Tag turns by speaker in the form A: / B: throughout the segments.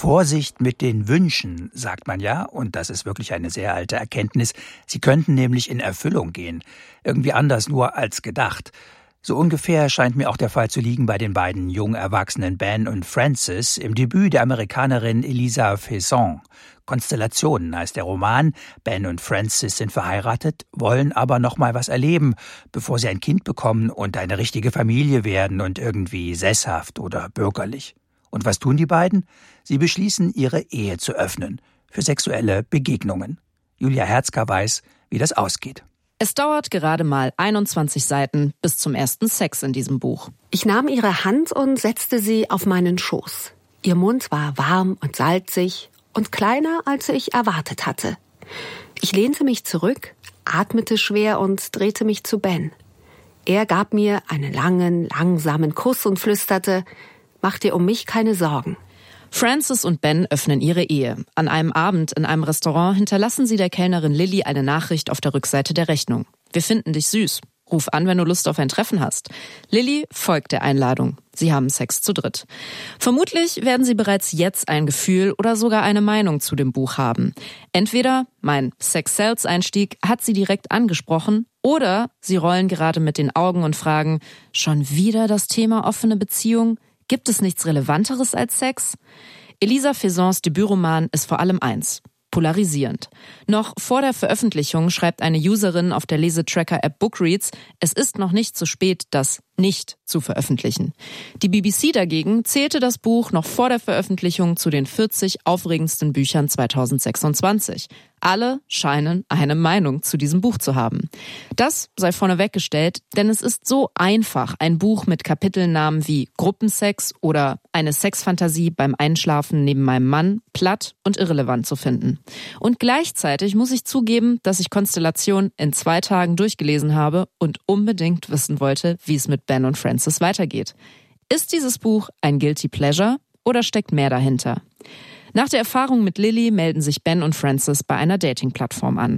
A: Vorsicht mit den Wünschen, sagt man ja, und das ist wirklich eine sehr alte Erkenntnis. Sie könnten nämlich in Erfüllung gehen. Irgendwie anders nur als gedacht. So ungefähr scheint mir auch der Fall zu liegen bei den beiden jung erwachsenen Ben und Frances im Debüt der Amerikanerin Elisa Faison. Konstellationen heißt der Roman. Ben und Frances sind verheiratet, wollen aber noch mal was erleben, bevor sie ein Kind bekommen und eine richtige Familie werden und irgendwie sesshaft oder bürgerlich. Und was tun die beiden? Sie beschließen, ihre Ehe zu öffnen für sexuelle Begegnungen. Julia Herzka weiß, wie das ausgeht.
B: Es dauert gerade mal 21 Seiten bis zum ersten Sex in diesem Buch.
C: Ich nahm ihre Hand und setzte sie auf meinen Schoß. Ihr Mund war warm und salzig und kleiner, als ich erwartet hatte. Ich lehnte mich zurück, atmete schwer und drehte mich zu Ben. Er gab mir einen langen, langsamen Kuss und flüsterte: Mach dir um mich keine Sorgen.
B: Frances und Ben öffnen ihre Ehe. An einem Abend in einem Restaurant hinterlassen sie der Kellnerin Lily eine Nachricht auf der Rückseite der Rechnung. Wir finden dich süß. Ruf an, wenn du Lust auf ein Treffen hast. Lily folgt der Einladung. Sie haben Sex zu dritt. Vermutlich werden sie bereits jetzt ein Gefühl oder sogar eine Meinung zu dem Buch haben. Entweder mein Sex-Sells-Einstieg hat sie direkt angesprochen oder sie rollen gerade mit den Augen und fragen: Schon wieder das Thema offene Beziehung? Gibt es nichts Relevanteres als Sex? Elisa Faisons Debütroman ist vor allem eins: polarisierend. Noch vor der Veröffentlichung schreibt eine Userin auf der Lesetracker-App Bookreads, es ist noch nicht zu spät, das nicht zu veröffentlichen. Die BBC dagegen zählte das Buch noch vor der Veröffentlichung zu den 40 aufregendsten Büchern 2026. Alle scheinen eine Meinung zu diesem Buch zu haben. Das sei vorneweggestellt, denn es ist so einfach, ein Buch mit Kapitelnamen wie Gruppensex oder eine Sexfantasie beim Einschlafen neben meinem Mann platt und irrelevant zu finden. Und gleichzeitig muss ich zugeben, dass ich Konstellation in 2 Tagen durchgelesen habe und unbedingt wissen wollte, wie es mit Ben und Frances weitergeht. Ist dieses Buch ein Guilty Pleasure oder steckt mehr dahinter? Nach der Erfahrung mit Lily melden sich Ben und Frances bei einer Dating-Plattform an.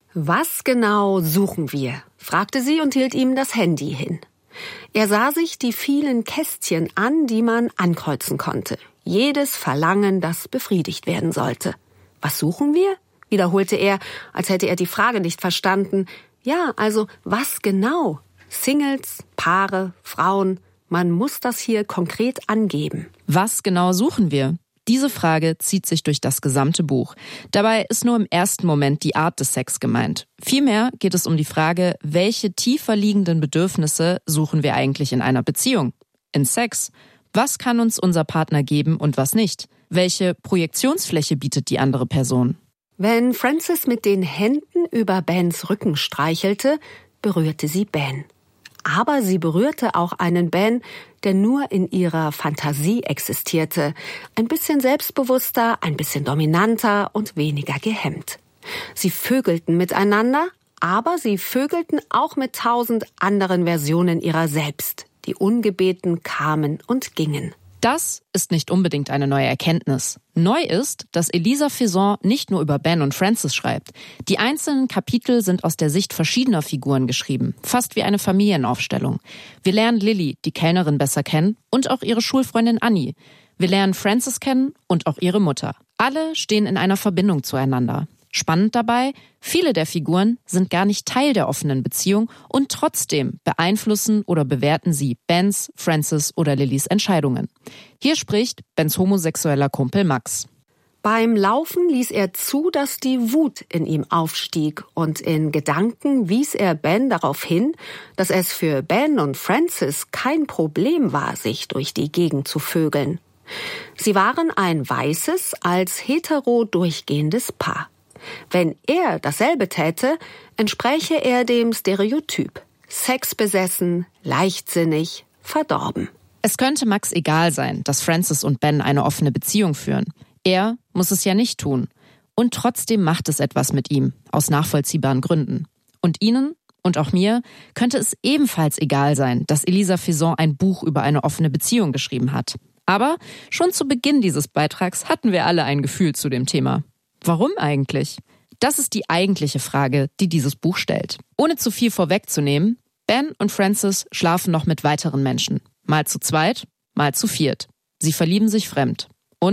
C: Was genau suchen wir? Fragte sie und hielt ihm das Handy hin. Er sah sich die vielen Kästchen an, die man ankreuzen konnte. Jedes Verlangen, das befriedigt werden sollte. Was suchen wir? Wiederholte er, als hätte er die Frage nicht verstanden. Ja, also was genau? Singles, Paare, Frauen, man muss das hier konkret angeben.
B: Was genau suchen wir? Diese Frage zieht sich durch das gesamte Buch. Dabei ist nur im ersten Moment die Art des Sex gemeint. Vielmehr geht es um die Frage, welche tiefer liegenden Bedürfnisse suchen wir eigentlich in einer Beziehung? In Sex? Was kann uns unser Partner geben und was nicht? Welche Projektionsfläche bietet die andere Person?
C: Wenn Frances mit den Händen über Bens Rücken streichelte, berührte sie Ben. Aber sie berührte auch einen Ben, der nur in ihrer Fantasie existierte. Ein bisschen selbstbewusster, ein bisschen dominanter und weniger gehemmt. Sie vögelten miteinander, aber sie vögelten auch mit 1000 anderen Versionen ihrer selbst, die ungebeten kamen und gingen.
B: Das ist nicht unbedingt eine neue Erkenntnis. Neu ist, dass Elisa Faison nicht nur über Ben und Frances schreibt. Die einzelnen Kapitel sind aus der Sicht verschiedener Figuren geschrieben, fast wie eine Familienaufstellung. Wir lernen Lily, die Kellnerin, besser kennen und auch ihre Schulfreundin Annie. Wir lernen Frances kennen und auch ihre Mutter. Alle stehen in einer Verbindung zueinander. Spannend dabei, viele der Figuren sind gar nicht Teil der offenen Beziehung und trotzdem beeinflussen oder bewerten sie Bens, Frances oder Lillys Entscheidungen. Hier spricht Bens homosexueller Kumpel Max.
C: Beim Laufen ließ er zu, dass die Wut in ihm aufstieg und in Gedanken wies er Ben darauf hin, dass es für Ben und Frances kein Problem war, sich durch die Gegend zu vögeln. Sie waren ein weißes, als hetero durchgehendes Paar. Wenn er dasselbe täte, entspräche er dem Stereotyp: sexbesessen, leichtsinnig, verdorben.
B: Es könnte Max egal sein, dass Frances und Ben eine offene Beziehung führen. Er muss es ja nicht tun. Und trotzdem macht es etwas mit ihm, aus nachvollziehbaren Gründen. Und Ihnen und auch mir könnte es ebenfalls egal sein, dass Elisa Faison ein Buch über eine offene Beziehung geschrieben hat. Aber schon zu Beginn dieses Beitrags hatten wir alle ein Gefühl zu dem Thema. Warum eigentlich? Das ist die eigentliche Frage, die dieses Buch stellt. Ohne zu viel vorwegzunehmen, Ben und Frances schlafen noch mit weiteren Menschen. Mal zu zweit, mal zu viert. Sie verlieben sich fremd. Und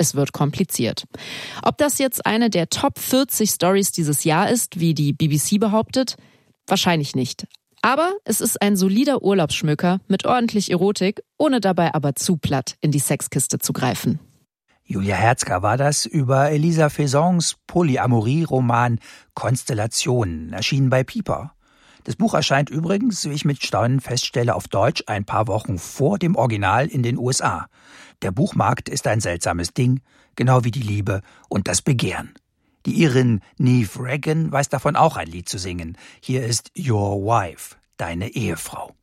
B: Es wird kompliziert. Ob das jetzt eine der Top 40 Stories dieses Jahr ist, wie die BBC behauptet? Wahrscheinlich nicht. Aber es ist ein solider Urlaubsschmöker mit ordentlich Erotik, ohne dabei aber zu platt in die Sexkiste zu greifen.
A: Julia Herzger war das über Elisa Faisons Polyamorie-Roman Konstellationen, erschienen bei Piper. Das Buch erscheint übrigens, wie ich mit Staunen feststelle, auf Deutsch ein paar Wochen vor dem Original in den USA. Der Buchmarkt ist ein seltsames Ding, genau wie die Liebe und das Begehren. Die Irin Niamh Regan weiß davon auch ein Lied zu singen. Hier ist Your Wife, deine Ehefrau.